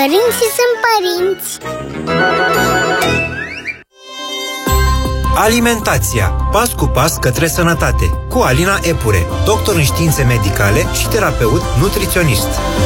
Părinții sunt părinți. Alimentația. Pas cu pas către sănătate. Cu Alina Epure, doctor în științe medicale și terapeut nutriționist.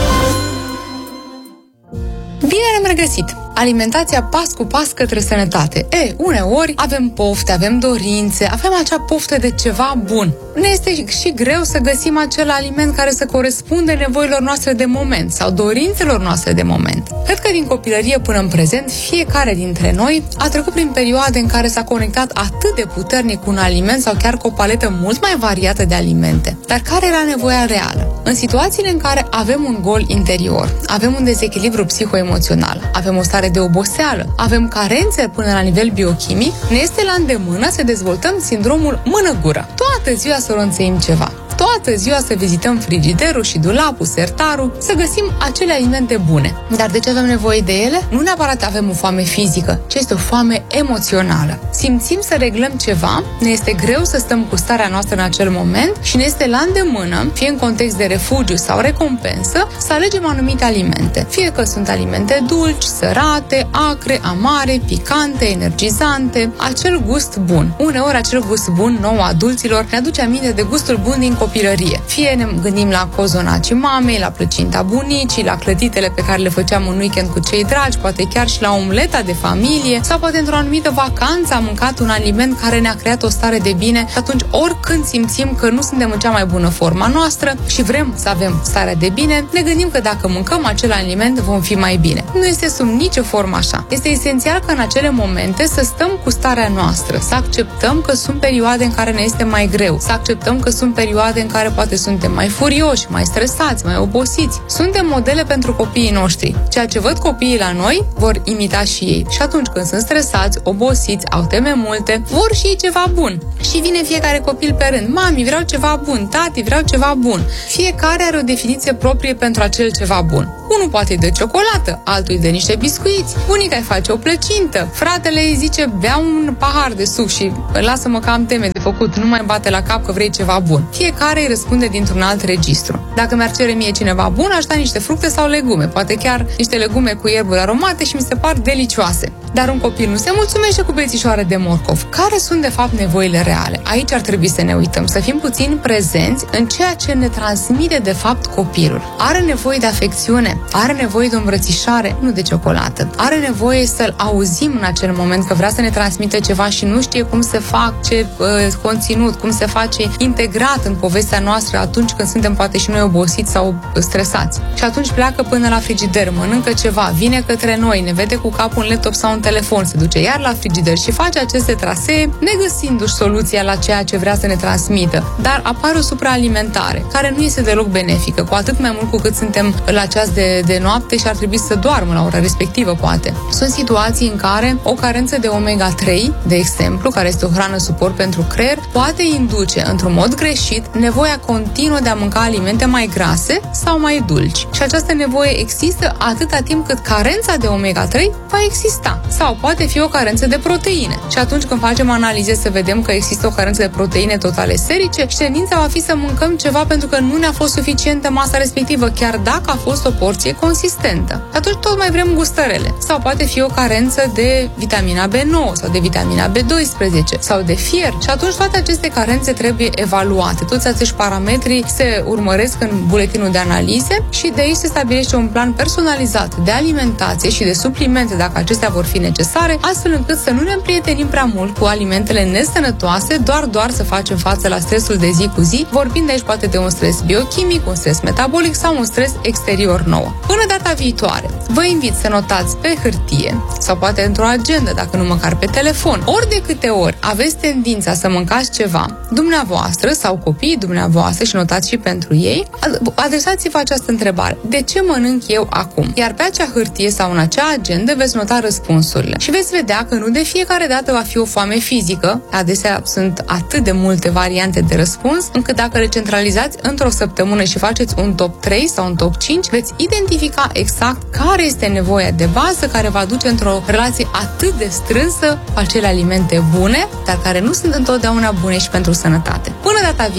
Bine ne-am regăsit! Alimentația pas cu pas către sănătate. Uneori avem pofte, avem dorințe, avem acea poftă de ceva bun. Ne este și greu să găsim acel aliment care să corespunde nevoilor noastre de moment sau dorințelor noastre de moment. Cred că din copilărie până în prezent, fiecare dintre noi a trecut prin perioade în care s-a conectat atât de puternic cu un aliment sau chiar cu o paletă mult mai variată de alimente. Dar care era nevoia reală? În situațiile în care avem un gol interior, avem un dezechilibru psihoemoțional, avem o stare de oboseală, avem carențe până la nivel biochimic, ne este la îndemână să dezvoltăm sindromul mână-gură. Toată ziua să ronțăim ceva. Toată ziua să vizităm frigiderul și dulapul, sertarul, să găsim acele alimente bune. Dar de ce avem nevoie de ele? Nu neapărat avem o foame fizică, ci este o foame emoțională. Simțim să reglăm ceva, ne este greu să stăm cu starea noastră în acel moment și ne este la îndemână, fie în context de refugiu sau recompensă, să alegem anumite alimente. Fie că sunt alimente dulci, sărate, acre, amare, picante, energizante, acel gust bun. Uneori acel gust bun nou adulților ne aduce aminte de gustul bun din copilărie. Fie ne gândim la cozonacii mamei, la plăcinta bunicii, la clătitele pe care le făceam în weekend cu cei dragi, poate chiar și la omleta de familie, sau poate într-o anumită vacanță am mâncat un aliment care ne-a creat o stare de bine și atunci oricând simțim că nu suntem în cea mai bună forma noastră și vrem să avem starea de bine, ne gândim că dacă mâncăm acel aliment vom fi mai bine. Nu este sub nicio formă așa. Este esențial că în acele momente să stăm cu starea noastră, să acceptăm că sunt perioade în care ne este mai greu, să acceptăm că sunt perioade în care poate suntem mai furioși, mai stresați, mai obosiți. Suntem modele pentru copiii noștri. Ceea ce văd copiii la noi, vor imita și ei. Și atunci când sunt stresați, obosiți, au teme multe, vor și ei ceva bun. Și vine fiecare copil pe rând. Mami, vreau ceva bun, tati, vreau ceva bun. Fiecare are o definiție proprie pentru acel ceva bun. Unul poate îi dă ciocolată, altul îi dă niște biscuiți, bunica îi face o plăcintă, fratele îi zice bea un pahar de suc și lasă-mă că am teme de făcut, nu mai bate la cap că vrei ceva bun. Fiecare îi răspunde dintr-un alt registru. Dacă mi-ar cere mie cineva bun, aș da niște fructe sau legume, poate chiar niște legume cu ierburi aromate și mi se par delicioase. Dar un copil nu se mulțumește cu bețișoare de morcov. Care sunt de fapt nevoile reale? Aici ar trebui să ne uităm, să fim puțin prezenți în ceea ce ne transmite de fapt copilul. Are nevoie de afecțiune, are nevoie de o îmbrățișare, nu de ciocolată. Are nevoie să-l auzim în acel moment că vrea să ne transmită ceva și nu știe cum se face conținut, cum se face integrat în povestea noastră atunci când suntem poate și noi obosiți sau stresați. Și atunci pleacă până la frigider, mănâncă ceva, vine către noi, ne vede cu capul în laptop sau în telefon, se duce iar la frigider și face aceste trasee, negăsindu-și soluția la ceea ce vrea să ne transmită. Dar apare o supraalimentare, care nu este deloc benefică, cu atât mai mult cu cât suntem la ceas de noapte și ar trebui să doarmă la ora respectivă, poate. Sunt situații în care o carență de omega-3, de exemplu, care este o hrană suport pentru creier, poate induce, într-un mod greșit, nevoia continuă de a mânca alimente mai grase sau mai dulci. Și această nevoie există atâta timp cât carența de omega-3 va exista. Sau poate fi o carență de proteine. Și atunci când facem analize să vedem că există o carență de proteine totale serice, și tendința va fi să mâncăm ceva pentru că nu ne-a fost suficientă masa respectivă, chiar dacă a fost o porție consistentă. Atunci tot mai vrem gustărele. Sau poate fi o carență de vitamina B9 sau de vitamina B12 sau de fier. Și atunci toate aceste carențe trebuie evaluate. Toți acești parametri se urmăresc în buletinul de analize și de aici se stabilește un plan personalizat de alimentație și de suplimente dacă acestea vor fi necesare, astfel încât să nu ne împrietenim prea mult cu alimentele nesănătoase, doar să facem față la stresul de zi cu zi, vorbind aici poate de un stres biochimic, un stres metabolic sau un stres exterior nouă. Până data viitoare, vă invit să notați pe hârtie sau poate într-o agendă, dacă nu măcar pe telefon, ori de câte ori aveți tendința să mâncați ceva, dumneavoastră sau copiii dumneavoastră, și notați și pentru ei, adresați-vă această întrebare. De ce mănânc eu acum? Iar pe acea hârtie sau în acea agendă veți nota răspunsurile. Și veți vedea că nu de fiecare dată va fi o foame fizică, adesea sunt atât de multe variante de răspuns, încât dacă le centralizați într-o săptămână și faceți un top 3 sau un top 5, veți identifica exact care este nevoia de bază care va duce într-o relație atât de strânsă cu acele alimente bune, dar care nu sunt întotdeauna bune și pentru sănătate. Până data viitoare,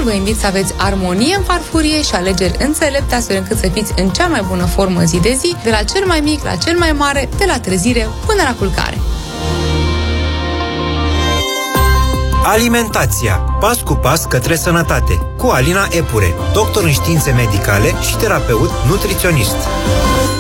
vă invit să aveți armonie în farfurie și alegeri înțelepte, astfel încât să fiți în cea mai bună formă zi de zi, de la cel mai mic la cel mai mare, de la trezire până la culcare. Alimentația. Pas cu pas către sănătate. Cu Alina Epure, doctor în științe medicale și terapeut nutriționist.